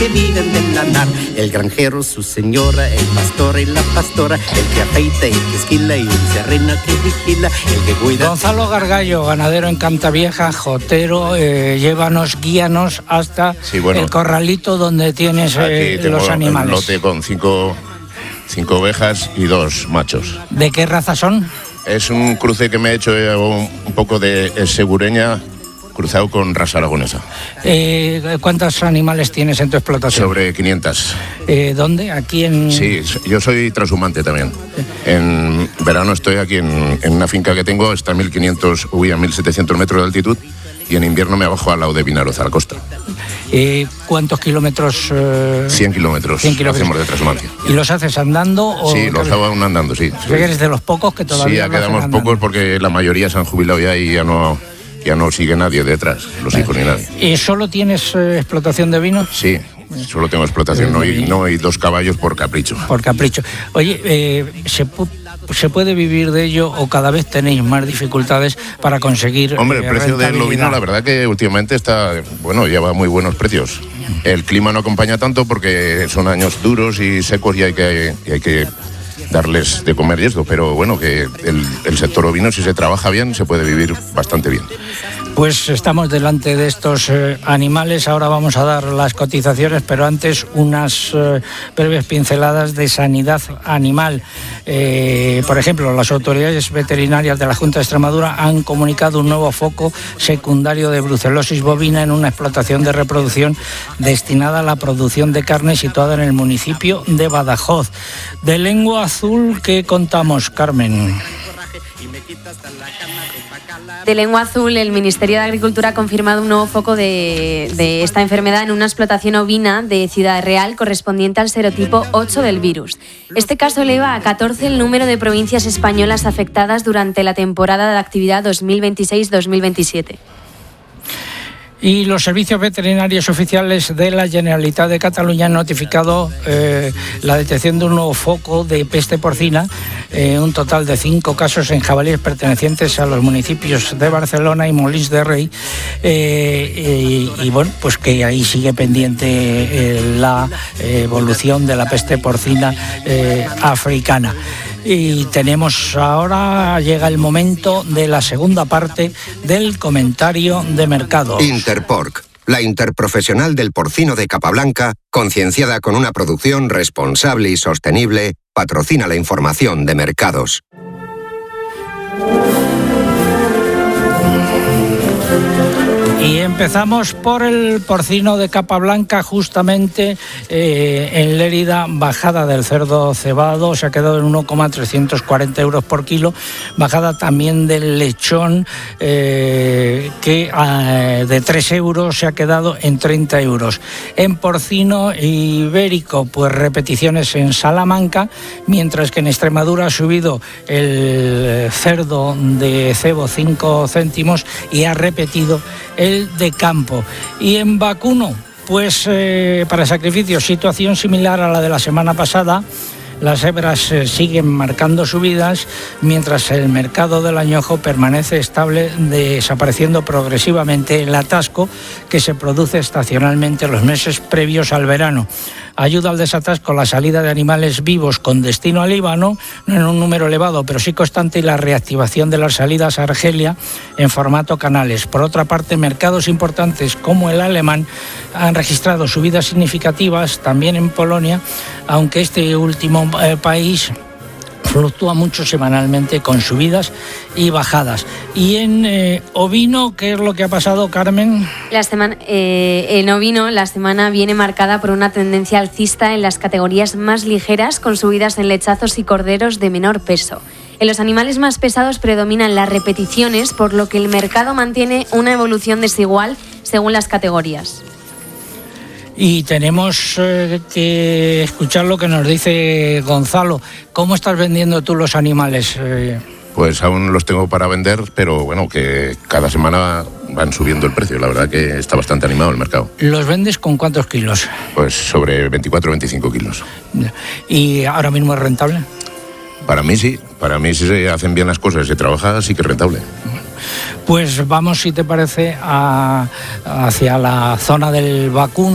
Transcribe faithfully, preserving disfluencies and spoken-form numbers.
que viven del lanar, el granjero, su señora, el pastor y la pastora, el que afeita y que esquila y un serreno que vigila, el que cuida. Gonzalo Gargallo, ganadero en Cantavieja, jotero, eh, llévanos, guíanos hasta sí, bueno, el corralito donde tienes eh, tengo los animales. Un lote con cinco, cinco ovejas y dos machos. ¿De qué raza son? Es un cruce que me he hecho eh, un, un poco de segureña cruzado con raza aragonesa. Eh, ¿Cuántos animales tienes en tu explotación? Sobre quinientos. Eh, ¿Dónde? ¿Aquí en...? Sí, yo soy transhumante también. En verano estoy aquí en, en una finca que tengo, está a mil quinientos, uy, a mil setecientos metros de altitud, y en invierno me bajo al lado de Vinaroz, a la costa. Eh, ¿Cuántos kilómetros? Eh... cien kilómetros. cien kilómetros hacemos de transhumancia. ¿Y los haces andando? O sí, los hago aún andando, sí. sí. ¿Eres de los pocos que todavía Sí, ya lo hacen quedamos andando? pocos porque la mayoría se han jubilado ya y ya no... Ya no sigue nadie detrás, los hijos ni nadie. ¿Y solo tienes eh, explotación de vino? Sí, solo tengo explotación, no hay, no hay dos caballos por capricho. Por capricho. Oye, eh, ¿se, pu- ¿se puede vivir de ello o cada vez tenéis más dificultades para conseguir Hombre, el eh, precio del rentabilidad? ovino, la verdad que últimamente está, bueno, lleva muy buenos precios. El clima no acompaña tanto porque son años duros y secos y hay que... Y hay que darles de comer y esto, pero bueno, que el, el sector ovino, si se trabaja bien, se puede vivir bastante bien. Pues estamos delante de estos eh, animales, ahora vamos a dar las cotizaciones, pero antes unas eh, breves pinceladas de sanidad animal. Eh, por ejemplo, las autoridades veterinarias de la Junta de Extremadura han comunicado un nuevo foco secundario de brucelosis bovina en una explotación de reproducción destinada a la producción de carne situada en el municipio de Badajoz. De lengua azul, ¿qué contamos, Carmen? De lengua azul, el Ministerio de Agricultura ha confirmado un nuevo foco de, de esta enfermedad en una explotación ovina de Ciudad Real correspondiente al serotipo ocho del virus. Este caso eleva a catorce el número de provincias españolas afectadas durante la temporada de actividad dos mil veintiséis dos mil veintisiete. Y los servicios veterinarios oficiales de la Generalitat de Cataluña han notificado eh, la detección de un nuevo foco de peste porcina, eh, un total de cinco casos en jabalíes pertenecientes a los municipios de Barcelona y Molins de Rey, eh, y, y bueno, pues que ahí sigue pendiente eh, la eh, evolución de la peste porcina eh, africana. Y tenemos ahora, llega el momento de la segunda parte del comentario de mercado. Interporc, la interprofesional del porcino de Capablanca, concienciada con una producción responsable y sostenible, patrocina la información de mercados. Y empezamos por el porcino de Capablanca, justamente eh, en Lérida, bajada del cerdo cebado, se ha quedado en uno coma trescientos cuarenta euros por kilo, bajada también del lechón, eh, que eh, de tres euros se ha quedado en treinta euros. En porcino ibérico, pues repeticiones en Salamanca, mientras que en Extremadura ha subido el cerdo de cebo cinco céntimos y ha repetido el de campo. Y en vacuno, pues eh, para sacrificios, situación similar a la de la semana pasada. Las hebras eh, siguen marcando subidas, mientras el mercado del añojo permanece estable, desapareciendo progresivamente el atasco que se produce estacionalmente en los meses previos al verano. Ayuda al desatasco la salida de animales vivos con destino al Líbano, no en un número elevado, pero sí constante, y la reactivación de las salidas a Argelia en formato canales. Por otra parte, mercados importantes como el alemán han registrado subidas significativas, también en Polonia, aunque este último eh, país fluctúa mucho semanalmente con subidas y bajadas. Y en eh, ovino, ¿qué es lo que ha pasado, Carmen? La semana, eh, en ovino, la semana viene marcada por una tendencia alcista en las categorías más ligeras, con subidas en lechazos y corderos de menor peso. En los animales más pesados predominan las repeticiones, por lo que el mercado mantiene una evolución desigual según las categorías. Y tenemos eh, que escuchar lo que nos dice Gonzalo. ¿Cómo estás vendiendo tú los animales? Eh... Pues aún los tengo para vender, pero bueno, que cada semana van subiendo el precio. La verdad que está bastante animado el mercado. ¿Los vendes con cuántos kilos? Pues sobre veinticuatro o veinticinco kilos. ¿Y ahora mismo es rentable? Para mí sí. Para mí, si se hacen bien las cosas y se trabaja, sí que es rentable. Pues vamos, si te parece, a, hacia la zona del vacuno.